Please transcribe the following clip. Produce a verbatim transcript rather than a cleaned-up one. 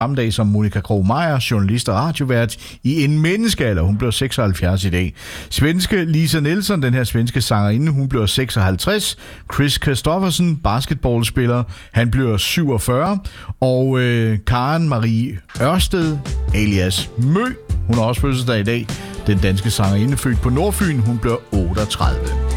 samme dag som Monica Krog-Meyer, journalist og radiovært i en menneskealder. Hun blev seksoghalvfjerds i dag. Svenske Lisa Nilsson, den her svenske sangerinde, hun blev seksoghalvtreds. Chris Christoffersen, basketballspiller, han blev syvogfyrre. Og øh, Karen Marie Ørsted, alias Mø, hun har også fødselsdag i dag. Den danske sangerinde, født på Nordfyn, hun blev otteogtredive.